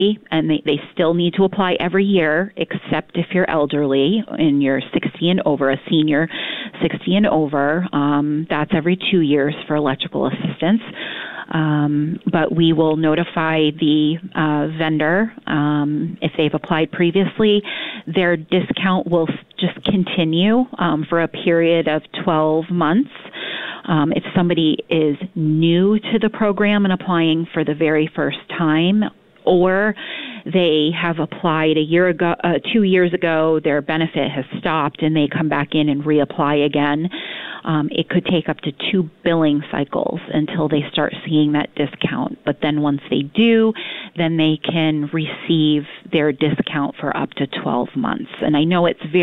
and they still need to apply every year, except if you're elderly and you're 60 and over, a senior 60 and over. That's every 2 years for electrical assistance. But we will notify the vendor if they've applied previously. Their discount will just continue for a period of 12 months. If somebody is new to the program and applying for the very first time, or they have applied 2 years ago, their benefit has stopped, and they come back in and reapply again, it could take up to 2 billing cycles until they start seeing that discount. But then once they do, then they can receive their discount for up to 12 months. And I know it's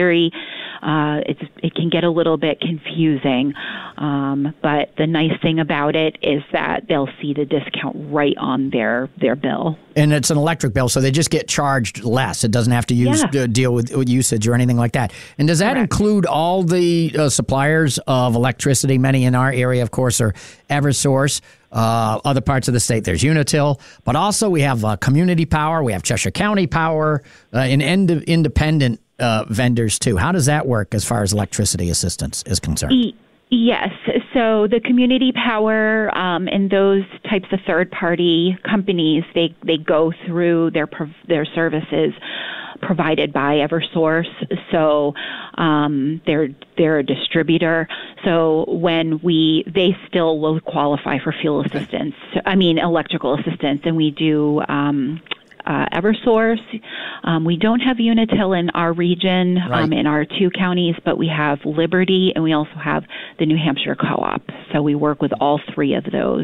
it can get a little bit confusing, but the nice thing about it is that they'll see the discount right on their bill. And it's an electric bill, so they just get charged less. It doesn't have to deal with usage or anything like that. And does that include all the suppliers of electricity? Many in our area, of course, are Eversource. Other parts of the state, there's Unitil. But also we have Community Power. We have Cheshire County Power and independent vendors, too. How does that work as far as electricity assistance is concerned? Yes. So the Community Power and those types of third-party companies, they go through their services provided by Eversource. So they're a distributor. So when they still will qualify for electrical assistance, and we do Eversource. We don't have Unitil in our region, in our 2 counties, but we have Liberty, and we also have the New Hampshire Co-op. So we work with all 3 of those.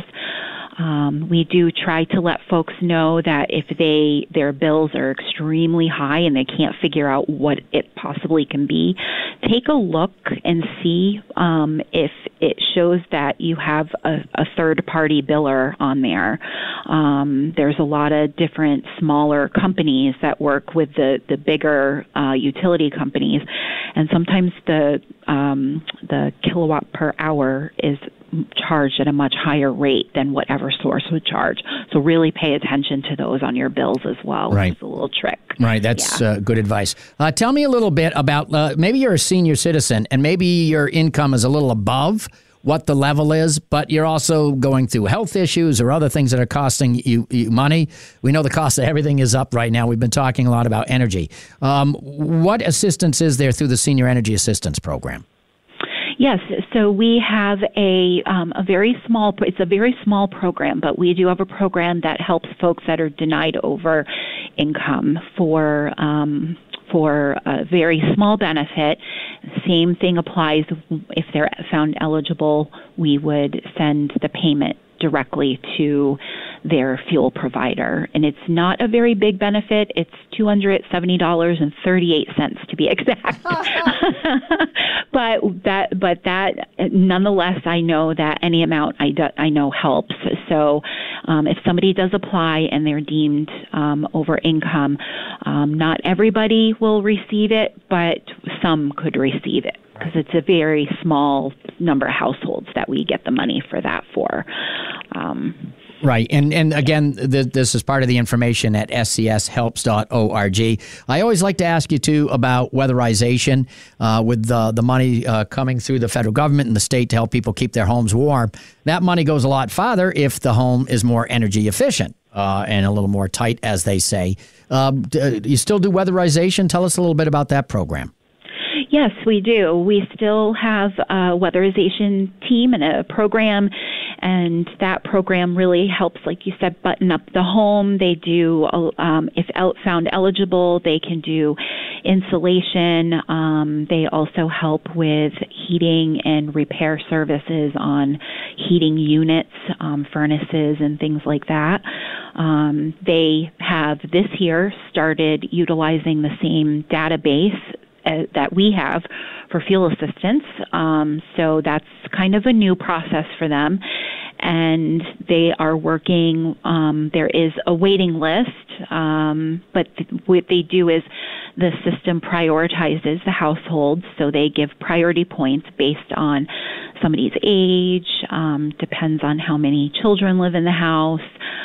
We do try to let folks know that if their bills are extremely high and they can't figure out what it possibly can be, take a look and see if it shows that you have a third-party biller on there. There's a lot of different smaller companies that work with the bigger utility companies, and sometimes the kilowatt per hour is charged at a much higher rate than what Eversource would charge. So really pay attention to those on your bills as well. Right. It's a little trick. Right. That's good advice. Tell me a little bit about maybe you're a senior citizen and maybe your income is a little above what the level is, but you're also going through health issues or other things that are costing you money. We know the cost of everything is up right now. We've been talking a lot about energy. What assistance is there through the Senior Energy Assistance Program? Yes, so we have a very small. It's a very small program, but we do have a program that helps folks that are denied over income for a very small benefit. Same thing applies if they're found eligible. We would send the payment directly to their fuel provider. And it's not a very big benefit. It's $270.38 to be exact. But that nonetheless, I know that any amount I know helps. So if somebody does apply and they're deemed over income, not everybody will receive it, but some could receive it, because it's a very small number of households that we get the money for that for. Right. And again, this is part of the information at scshelps.org. I always like to ask you, too, about weatherization with the money coming through the federal government and the state to help people keep their homes warm. That money goes a lot farther if the home is more energy efficient and a little more tight, as they say. You still do weatherization? Tell us a little bit about that program. Yes, we do. We still have a weatherization team and a program, and that program really helps, like you said, button up the home. They do, if found eligible, they can do insulation. They also help with heating and repair services on heating units, furnaces, and things like that. They have this year started utilizing the same database that we have for fuel assistance. So that's kind of a new process for them. And they are working, there is a waiting list, but what they do is the system prioritizes the households, so they give priority points based on somebody's age, depends on how many children live in the house,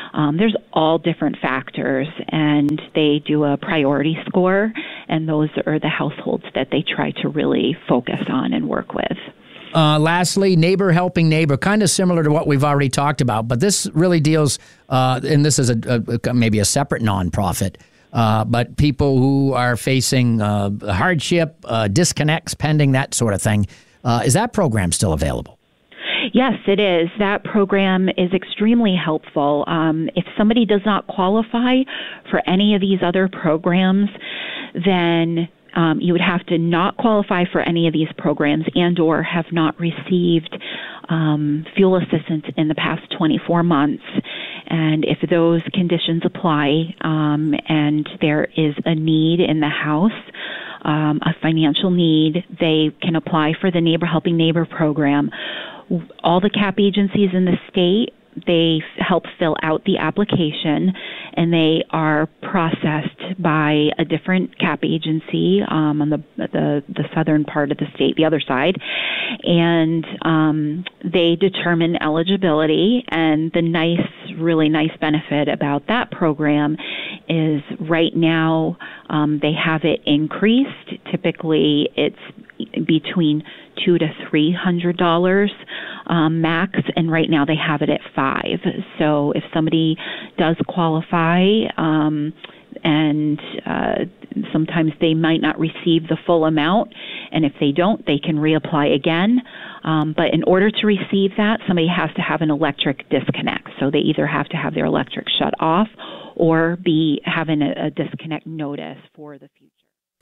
There's all different factors, and they do a priority score, and those are the households that they try to really focus on and work with. Lastly, Neighbor Helping Neighbor, kind of similar to what we've already talked about, but this really deals, and this is maybe a separate nonprofit, but people who are facing hardship, disconnects pending, that sort of thing. Is that program still available? Yes, it is. That program is extremely helpful. If somebody does not qualify for any of these other programs, then you would have to not qualify for any of these programs and or have not received fuel assistance in the past 24 months. And if those conditions apply and there is a need in the house, a financial need, they can apply for the Neighbor Helping Neighbor program. All the CAP agencies in the state, they help fill out the application, and they are processed by a different CAP agency on the southern part of the state, the other side, and they determine eligibility. And the really nice benefit about that program is right now they have it increased. Typically, it's between $200 to $300 max, and right now they have it at $500. So if somebody does qualify, and sometimes they might not receive the full amount, and if they don't, they can reapply again. But in order to receive that, somebody has to have an electric disconnect. So they either have to have their electric shut off or be having a disconnect notice for the future.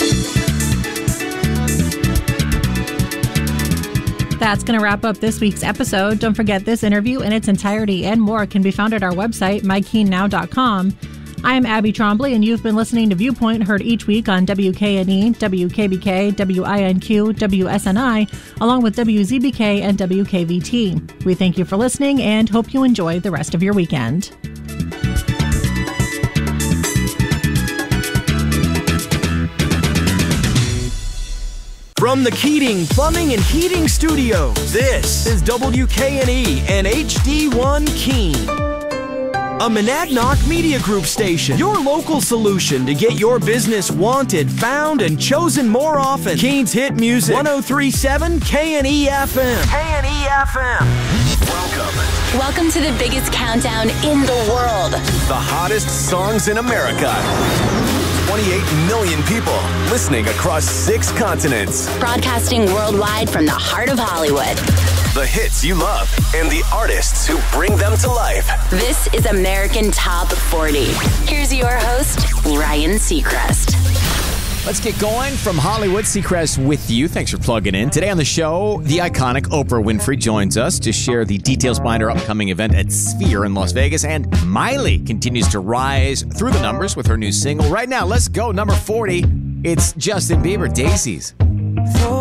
That's going to wrap up this week's episode. Don't forget, this interview in its entirety and more can be found at our website, mykeennow.com. I'm Abby Trombley, and you've been listening to Viewpoint, heard each week on WKNE, WKBK, WINQ, WSNI, along with WZBK and WKVT. We thank you for listening and hope you enjoy the rest of your weekend. From the Keating Plumbing and Heating Studio, this is WKNE and HD1 Keene. A Monadnock Media Group station, your local solution to get your business wanted, found, and chosen more often. Keene's Hit Music, 103.7 KNE FM. KNE FM. Welcome to the biggest countdown in the world. The hottest songs in America. 28 million people listening across 6 continents. Broadcasting worldwide from the heart of Hollywood. The hits you love and the artists who bring them to life. This is American Top 40. Here's your host, Ryan Seacrest. Let's get going from Hollywood. Seacrest with you. Thanks for plugging in. Today on the show, the iconic Oprah Winfrey joins us to share the details behind her upcoming event at Sphere in Las Vegas. And Miley continues to rise through the numbers with her new single. Right now, let's go. Number 40. It's Justin Bieber, Daisies.